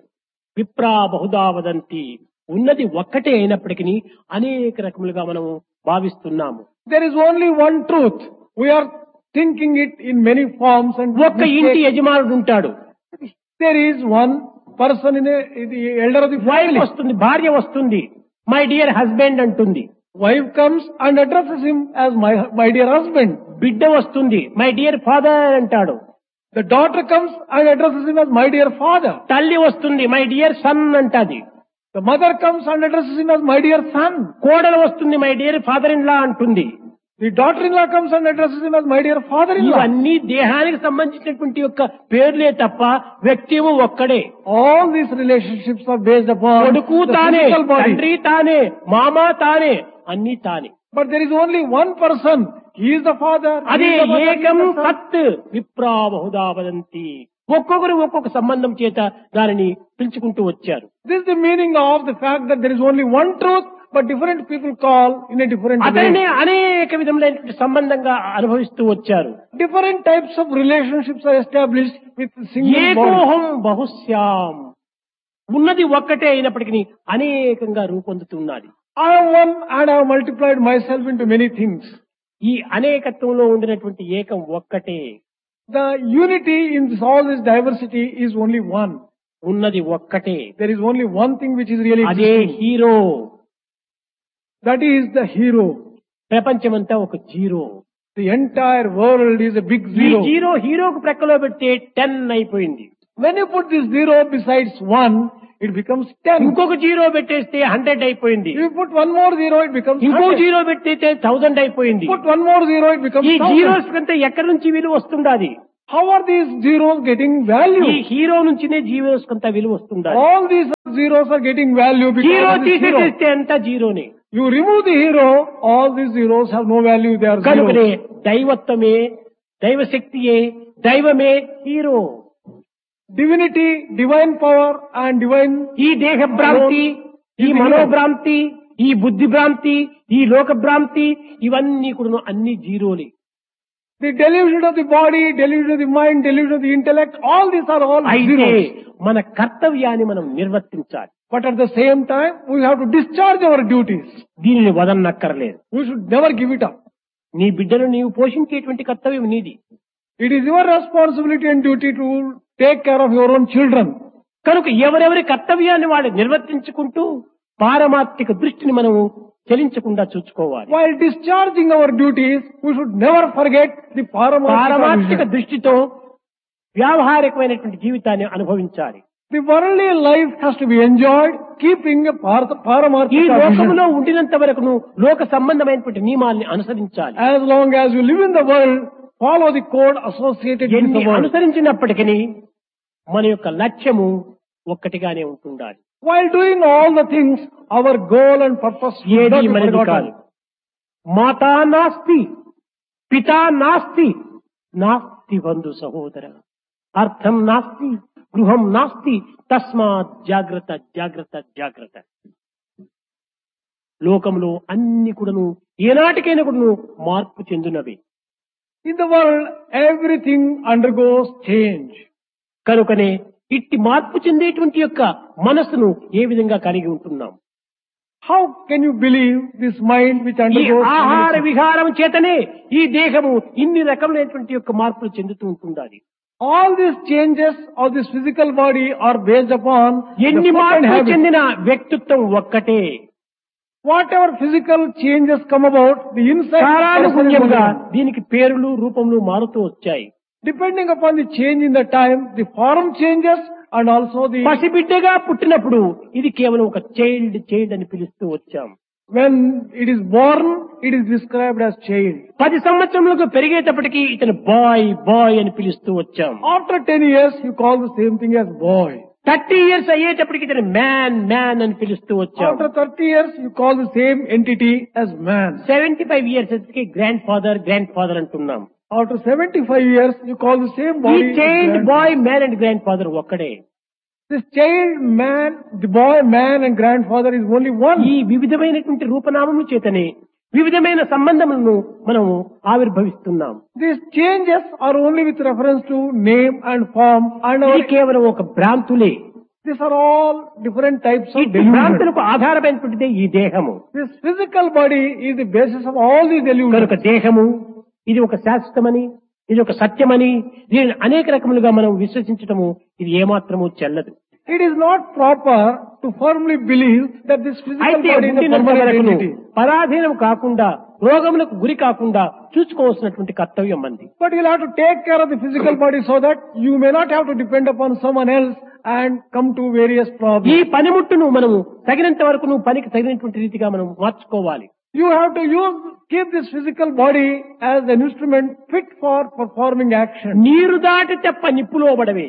విప్రా బహుదా వదంతి. ఉన్నది ఒక్కటే అయినప్పటికీ అనేక రకములుగా మనము భావిస్తున్నాము. There is only one truth. We are thinking it in many forms and ఒక్క ఇంటి యజమానుడు ఉంటాడు. there is one person in a, in the elder of the wife family. వస్తుంది, భార్య వస్తుంది, మై డియర్ హస్బెండ్ అంటుంది. Wife comes and addresses him as my, my dear husband. బిడ్డ వస్తుంది, మై డియర్ ఫాదర్ అంటాడు. The daughter comes and addresses him as my dear father. తల్లి వస్తుంది, my dear son అంటాది. The mother comes and addresses him as my dear son. కోడలు వస్తుంది, my dear father in law అంటుంది. The daughter-in-law comes and addresses him as my dear father-in-law. ఇవన్నీ దేహానికి సంబంధించినటువంటి యొక్క పేర్లే తప్ప వ్యక్తిము ఒక్కడే. All these relationships are based upon కొడుకు the తానే, physical body. తండ్రి తానే, మామ తానే, అన్ని తానే. But there is only one person. He is the father. he అదే is the mother, he is ఏకం the son. సత్ విప్రా బహుదా వదంతి. ఒక్కొక్కరు ఒక్కొక్క సంబంధం చేత దానిని పిలుచుకుంటూ వచ్చారు. This is the meaning of the fact that there is only one truth, but different people call in a different అతన్ని way. అనేక విధములైనటువంటి సంబంధంగా అనుభవిస్తూ వచ్చారు. Different types of relationships are established with single body. ఏకోహం బహుశ్యాం. ఉన్నది ఒక్కటే అయినప్పటికీ అనేకంగా రూపొందుతున్నది. I am one and I have multiplied myself into many things. ఈ అనేకత్వంలో ఉండినటువంటి ఏకం ఒక్కటే. The unity in this, all this diversity is only one. ఉన్నది ఒక్కటే. There is only one thing which is really అదే existing. Hero. That is the hero. ప్రపంచమంతా ఒక zero. The entire world is a big ఈ zero. జీరో హీరోకు ప్రక్కలో పెడితే టెన్ అయిపోయింది. When you put this zero besides one, it becomes ten. ఇంకొక జీరో పెట్టేస్తే హండ్రెడ్ అయిపోయింది. If you put one more zero, it becomes ఇంకో hundred. జీరో పెట్టేస్తే థౌజండ్ అయిపోయింది. Put one more zero, it becomes ఈ thousand. జీరోస్ కంటే ఎక్కడి నుంచి విలువ వస్తుండాది? How are these zeros getting value? ఈ హీరో నుంచినే జీరోస్ కొంత విలువ వస్తుండాది. All these zeros are getting value because zero of this hero. తీసేస్తే అంతా జీరోనే. You remove the hero, all these zeros have no value, they are కనుకనే zeros. దైవత్వమే, దైవశక్తియే, దైవమే hero. Divinity, divine power and divine... ఈ దేహ భ్రాంతి, ఈ మనోభ్రాంతి, ఈ బుద్ధి భ్రాంతి, ఈ లోక భ్రాంతి, ఇవన్నీ కూడా అన్ని జీరోలే. The delusion of the body, delusion of the mind, delusion of the intellect, all these are all అయితే zeros. మన కర్తవ్యాన్ని మనం నిర్వర్తించాలి. But at the same time, we have to discharge our duties. దీనిని వదన్నక్కర్లేదు. We should never give it up. నీ బిడ్డను నీవు పోషించేటువంటి కర్తవ్యం నీది. It is your responsibility and duty to take care of your own children. కనుక ఎవరెవరి కర్తవ్యాన్ని వాళ్ళు నిర్వర్తించుకుంటూ పారమార్థిక దృష్టిని మనము చలించకుండా చూసుకోవాలి. While discharging our duties, we should never forget the పారమార్థిక paramarthika. దృష్టితో వ్యావహారికమైనటువంటి జీవితాన్ని అనుభవించాలి. The worldly life has to be enjoyed, keeping a par- ఈ paramarthika vision. లోకంలో ఉండినంత వరకు లోక సంబంధమైనటువంటి నియమాల్ని అనుసరించాలి. As long as you live in the world, follow the code associated with ఎన్ని the world. అనుసరించినప్పటికీ మన యొక్క లక్ష్యము ఒక్కటిగానే ఉంటుండాలి. While doing all the things, our goal and purpose should ఏది not be మనది కాదు. forgotten. మాతా నాస్తి, పితా నాస్తి, నాస్తి బంధు సహోదర, అర్థం నాస్తి, గృహం నాస్తి, తస్మాత్ జాగ్రత్త జాగ్రత్త జాగ్రత్త. లోకంలో అన్ని కూడాను ఏనాటికైనా కూడాను మార్పు చెందినవి. In the world, everything undergoes change. కనుకనే ఇట్టి మార్పు చెందేటువంటి యొక్క మనస్సును ఏ విధంగా కలిగి ఉంటున్నాం? How can you believe this mind which ఈ undergoes ఆహార change? విహారం చేతనే ఈ దేహము ఇన్ని రకములైనటువంటి యొక్క మార్పులు చెందుతూ ఉంటుండాలి. All these changes of this physical body are based upon the ఎన్ని food and మార్పులు habits. చెందిన వ్యక్తిత్వం ఒక్కటే. Whatever physical changes come about, the inside person is కాలానుగుణ్యంగా only one. దీనికి పేర్లు రూపములు మారుతూ వచ్చాయి. Depending upon the change in the time, the form changes and also the... పసిబిడ్డగా పుట్టినప్పుడు ఇది కేవలం ఒక చైల్డ్ చైల్డ్ అని పిలుస్తూ వచ్చాం. When it is born, it is described as child. పది సంవత్సరములకు పెరిగేటప్పటికి ఇతను బాయ్ బాయ్ అని పిలుస్తూ వచ్చాం. After ten years, you call the same thing as boy. Thirty years అయ్యేటప్పటికి ఇతను మ్యాన్ మ్యాన్ అని పిలుస్తూ వచ్చాం. After thirty years, you call the same entity as man. Seventy five years వచ్చి గ్రాండ్ ఫాదర్ గ్రాండ్ ఫాదర్ అంటున్నాం. After seventy-five years, you call the same ఈ body as child grandfather. Bye man and grand father ఒక్కడే. This child, man, the boy, man and grandfather is only one. ఈ వివిధమైనటువంటి రూపనామముల చేతనే వివిధమైన సంబంధములను మనము ఆవిర్భవిస్తున్నాం. These changes are only with reference to name and form and ఇది our, కేవలం ఒక భ్రాంతులే. these are all different types ఈ of delusion. భ్రాంతులకు ఆధారమైనటువంటిదే ఈ దేహము. This physical body is the basis of all these delusions. కనుక దేహము ఇది ఒక శాశ్వతమని, ఇది ఒక సత్యమని, దీనిని అనేక రకములుగా మనం విశ్వసించటము ఇది ఏమాత్రము చెల్లదు. It is not proper to firmly believe that this physical అయితే body is a ఉండినంత permanent వరకును entity. పరాధీనం కాకుండా రోగములకు గురి కాకుండా చూసుకోవాల్సినటువంటి కర్తవ్యం మంది. But you'll have to take care of the physical body so that you may not have to depend upon someone else and come to various ఈ problems. పనిముట్టును మనము తగినంత వరకు పనికి తగినటువంటి రీతిగా మనం మార్చుకోవాలి. You have to use, keep this physical body as an instrument fit for performing action. నీరు దాటి తెప్ప నిప్పులో పడవే.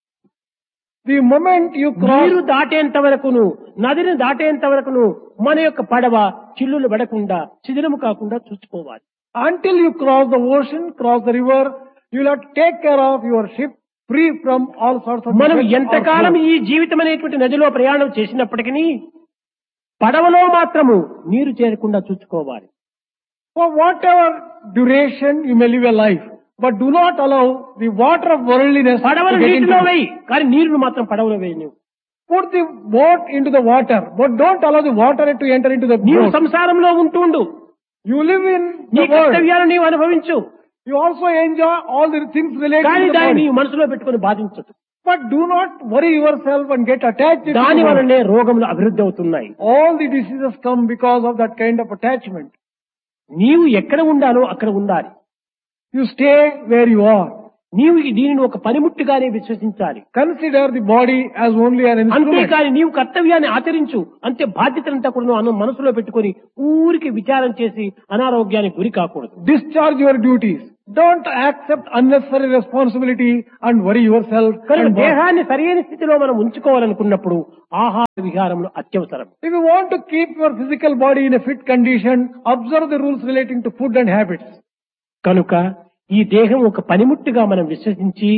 The moment you cross, నీరు దాటేంత వరకును, నదిని దాటేంత వరకును మన యొక్క పడవ చిల్లులు పడకుండా, శిథిలము కాకుండా చూసుకోవాలి. until you cross the ocean, cross the river, you will have to take care of your ship free from all sorts of మనం defects or ఎంతకాలం flaws. ఈ జీవితం అనేటువంటి నదిలో ప్రయాణం చేసినప్పటికీ పడవలో మాత్రము నీరు చేరకుండా చూసుకోవాలి. For whatever duration you may live a life, but do not allow the water of worldliness పడవలు to get into నీటిలో it. వేయి, కానీ నీరును మాత్రం పడవలో వేయి. నువ్వు Put the boat into the water, but don't allow the water to enter into the నీవు boat. సంసారంలో ఉంటుండు, You live in నీ the world. కర్తవ్యాలను నీవు అనుభవించు, You also enjoy all the things related కానీ to the దాన్ని body. నీవు మనసులో పెట్టుకుని బాధించదు. But do not worry yourself and get attached to దాని the body. వలనే రోగములు అభివృద్ధి అవుతున్నాయి. All the diseases come because of that kind of attachment. నీవు ఎక్కడ ఉండాలో అక్కడ ఉండాలి. You stay where you are. నీవు దీనిని ఒక పనిముట్టుగానే విశ్వసించాలి. Consider the body as only an instrument. అంతేకాని నీవు కర్తవ్యాన్ని ఆచరించు, అంతే బాధ్యతలంతా కూడా నువ్వు అను- మనసులో పెట్టుకుని ఊరికి విచారం చేసి అనారోగ్యానికి గురి కాకూడదు. Discharge your duties. Don't accept unnecessary responsibility and worry yourself. కనుక and bother. దేహాన్ని సరైన స్థితిలో మనం ఉంచుకోవాలనుకున్నప్పుడు ఆహార విహారములు అత్యవసరం. If you want to keep your physical body in a fit condition, observe the rules relating to food and habits. కనుక ఈ దేహం ఒక పనిముట్టుగా మనం విశ్వసించి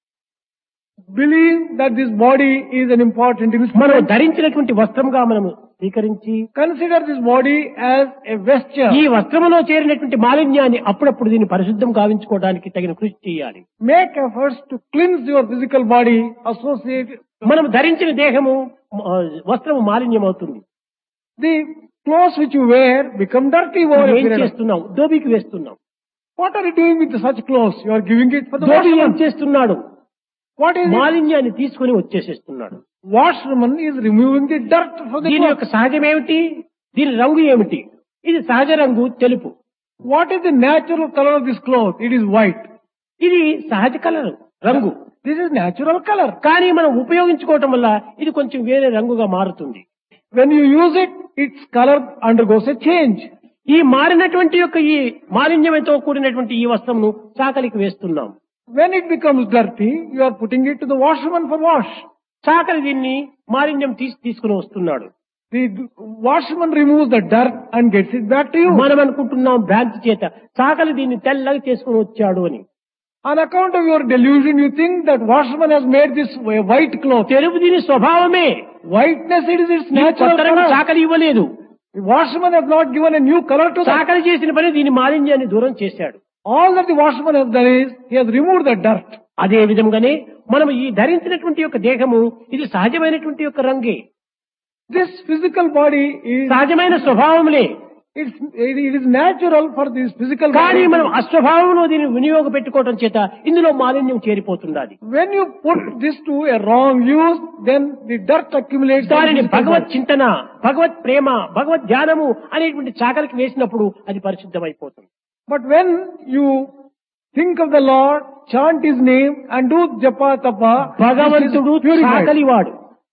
Believe that this body is an important మనం instrument. ధరించినటువంటి వస్త్రంగా మనం స్వీకరించి Consider this body as a vesture. ఈ వస్త్రములో చేరినటువంటి మాలిన్యాన్ని అప్పుడప్పుడు దీన్ని పరిశుద్ధం గావించుకోవడానికి తగిన కృషి చేయాలి. Make efforts to cleanse your physical body associated. మనం ధరించిన దేహము ఆ, వస్త్రము మాలిన్యం అవుతుంది. The clothes which you wear become dirty over a ఏం period of. చేస్తున్నాం? దోబికి వేస్తున్నాం. What are you doing with such clothes? You are giving it for the dhobi ఏం washerman. చేస్తున్నాడు? What is it? మాలిన్యాన్ని తీసుకుని వచ్చేసేస్తున్నాడు. Washerman is removing the dirt from the దీని clothes. యొక్క సహజం ఏమిటి? దీని రంగు ఏమిటి? ఇది సహజ రంగు తెలుపు. What is the natural color of this cloth? It is white. ఇది సహజ కలర్ రంగు. This is natural color. కానీ మనం ఉపయోగించుకోవటం వల్ల ఇది కొంచెం వేరే రంగుగా మారుతుంది. When you use it, its color undergoes a change. ఈ మారినటువంటి యొక్క ఈ మాలిన్యంతో కూడినటువంటి ఈ వస్త్రమును చాకలికి వేస్తున్నాం. When it becomes dirty, you are putting it to the washerman for wash. చాకలి దీన్ని మాలిన్యం తీసి తీసుకుని వస్తున్నాడు. The washerman removes the dirt and gets it back to you. మనం అనుకుంటున్నాం భ్రాంతి చేత చాకలి దీన్ని తెల్లగా చేసుకుని వచ్చాడు అని. On account of your delusion, you think that washerman has made this a white cloth. తెలుపు దీని స్వభావమే. Whiteness, it is its ఈ natural కొత్త రంగు color. చాకలి ఇవ్వలేదు. The washerman has not given a new color to that. చాకలి చేసిన పని దీని మాలిన్యాన్ని దూరం చేశాడు. All that the washerman has done is, he has removed the dirt. అదే విధంగానే మనం ఈ ధరించినటువంటి యొక్క దేహము ఇది సహజమైనటువంటి యొక్క రంగే, This physical body is, సహజమైన స్వభావములే. it's, it it is natural for this physical కానీ body. మనం అస్వభావంలో దీన్ని వినియోగ పెట్టుకోవడం చేత ఇందులో మాలిన్యం చేరిపోతున్నది. When you put this to a wrong use, then the dirt accumulates. in దానిని the physical భగవత్ body. చింతన, భగవత్ ప్రేమ, భగవత్ ధ్యానము అనేటువంటి చాకలికి వేసినప్పుడు అది పరిశుద్ధమైపోతుంది. But when you think of the Lord, chant His name and do japa tapa, భగవంతుడు this is purified. చాకలివాడు.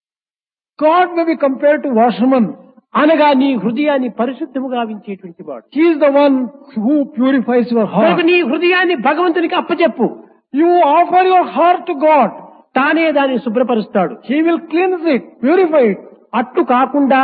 God may be compared to washerman. అనగా నీ హృదయాన్ని పరిశుద్ధముగా గావించేటువంటి వాడు. He is the one who purifies your కనుక heart. నీ హృదయాన్ని భగవంతునికి అప్పచెప్పు. You offer your heart to God. తానే దాన్ని శుభ్రపరుస్తాడు. He will cleanse it, purify it. అట్టు కాకుండా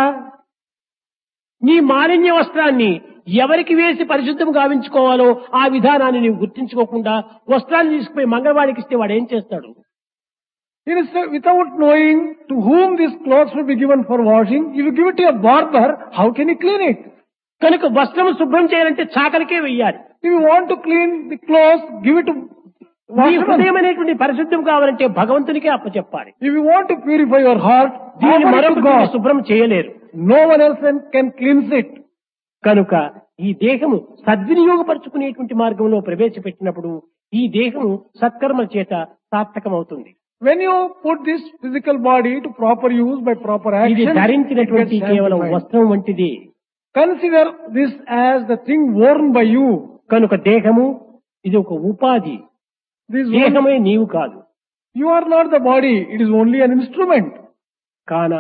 నీ మాలిన్య వస్త్రాన్ని ఎవరికి వేసి పరిశుద్ధం గావించుకోవాలో ఆ విధానాన్ని నీవు గుర్తించుకోకుండా వస్త్రాన్ని తీసుకుపోయి మంగళవాడికి ఇస్తే వాడు ఏం చేస్తాడు? Instead, without knowing to whom these clothes will be given for washing, if you give it to a barber, how can he clean it? కనుక వస్త్రము శుభ్రం చేయాలంటే చాకలికే వెయ్యాలి. If you want to clean the clothes, give it to నీ washerman. హృదయం అనేటువంటి పరిశుద్ధం కావాలంటే భగవంతునికే అప్పచెప్పాలి. If you want to purify your heart, దీన్ని offer it to మరొకటి God. శుభ్రం చేయలేరు. No one else can cleanse it. కనుక ఈ దేహము సద్వినియోగపరుచుకునేటువంటి మార్గంలో ప్రవేశపెట్టినప్పుడు ఈ దేహము సత్కర్మల చేత సార్థకమవుతుంది. When you put this physical body to proper use by proper ఇది action, it ధరించినటువంటి gets కేవలం sanctified. వస్త్రం వంటిది. Consider this as the thing worn by you. కనుక దేహము ఇది ఒక ఉపాధి. This one, దేహమే నీవు కాదు. you are not the body, it is only an instrument. కాన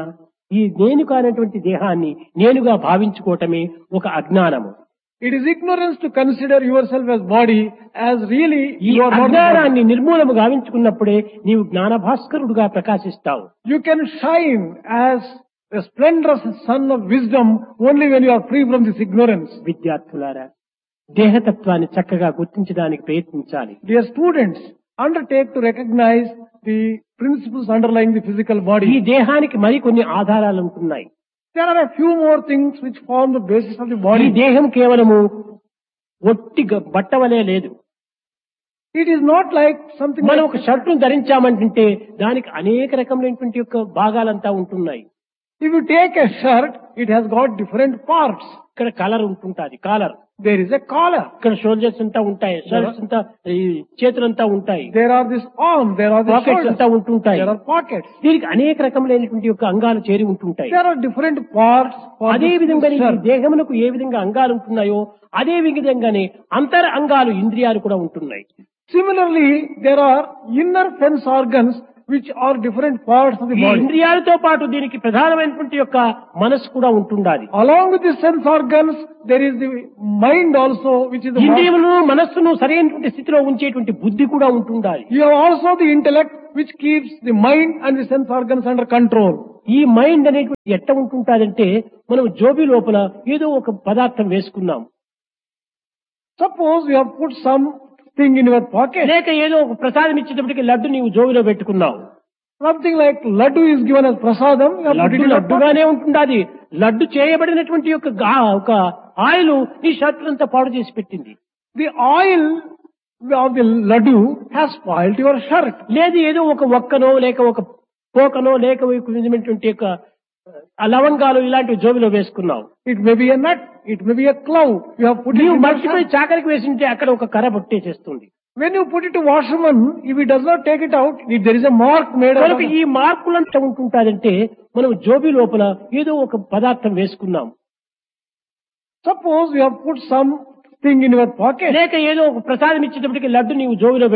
ఈ నేను కానటువంటి దేహాన్ని నేనుగా భావించుకోవటమే ఒక అజ్ఞానము. It is ignorance to consider yourself as body, as really ఈ you are not the body. అజ్ఞానాన్ని నిర్మూలము గావించుకున్నప్పుడే నీవు జ్ఞాన భాస్కరుడుగా ప్రకాశిస్తావు. You can shine as a splendorous sun of wisdom only when you are free from this ignorance. విద్యార్థులారా, దేహతత్వాన్ని చక్కగా గుర్తించడానికి ప్రయత్నించాలి. Dear students, undertake to recognize the principles underlying the physical ఈ body. దేహానికి మరికొన్ని ఆధారాలు ఉంటున్నాయి. There are a few more things which form the basis of the ఈ body. దేహం కేవలము ఒట్టి గ- బట్టవలే లేదు. It is not like something మనం like, ఒక షర్టును ధరించామంటే దానికి అనేక రకమైనటువంటి యొక్క భాగాలంతా ఉంటున్నాయి. if you take a shirt, it has got different parts. ఇక్కడ colour ఉంటుంటాది, caller. There is a collar. ఇక్కడ షోల్డర్స్ అంతా ఉంటాయి, షర్ట్స్ అంతా, ఈ చేతులంతా ఉంటాయి, There are this arm, there are the pockets shoulders, అంతా ఉంటుంటాయి. there are pockets. దీనికి అనేక రకములైనటువంటి యొక్క అంగాలు చేరి ఉంటుంటాయి. There are different parts for అదే this విధంగా ఈ shirt. దేహమునకు ఏ విధంగా అంగాలు ఉంటున్నాయో అదే విధంగానే అంతర అంగాలు ఇంద్రియాలు కూడా ఉంటున్నాయి. Similarly, there are inner sense organs which are different parts of the ఈ body. ఇంద్రియాలతో పాటు దీనికి ప్రధానమైనటువంటి యొక్క మనసు కూడా ఉంటుండాలి. Along with the sense organs, there is the mind also, which is the mind. ఇంద్రియములను మనస్సును సరైనటువంటి స్థితిలో ఉంచేటువంటి బుద్ధి కూడా ఉంటుండాలి. You have also the intellect which keeps the mind and the sense organs under control. ఈ మైండ్ అనేటువంటి ఎట్ట ఉంటుంటాదంటే మనం జోబి లోపల ఏదో ఒక పదార్థం వేసుకున్నాం, Suppose you have put something in your pocket. లేక ఏదో ఒక ప్రసాదం ఇచ్చేటప్పటికి లడ్డు నీవు జోబిలో పెట్టుకున్నావు. Something like laddu is given as prasadam. You have put it laddu in your pocket. లడ్డుగానే ఉంటుండాది. Laddu చేయబడినటువంటి యొక్క గా- ఒక ఆయిల్ నీ షర్ట్ అంతా పాడు చేసి పెట్టింది. The oil of the laddu has spoiled your shirt. లేదు ఏదో ఒక ఒక్కనో లేక ఒక పోకనో లేక ఒక విధమైనటువంటి యొక్క ఆ లవంగాలు ఇలాంటివి జోబిలో వేసుకున్నావు. It may be a nut, it may be a cloud. You have put it నీవు in your మర్చిపోయి shirt. చాకరికి వేసింటే అక్కడ ఒక కర్ర పట్టేసేస్తుంది. When you put it to washerman, if he does not take it out, if there is a mark made కనుక on ఈ it. మార్పులంతా ఉంటుంటాదంటే మనం జోబి లోపల ఏదో ఒక పదార్థం వేసుకున్నాం, Suppose you have put something in your pocket. లేక ఏదో ఒక ప్రసాదం ఇచ్చేటప్పటికి లడ్డు నీవు జోబిలో